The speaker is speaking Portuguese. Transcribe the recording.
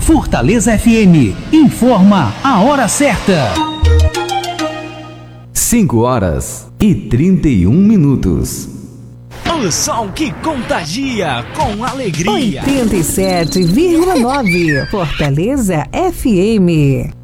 Fortaleza FM informa a hora certa. 5h31. O som que contagia com alegria. 87,9 Fortaleza FM.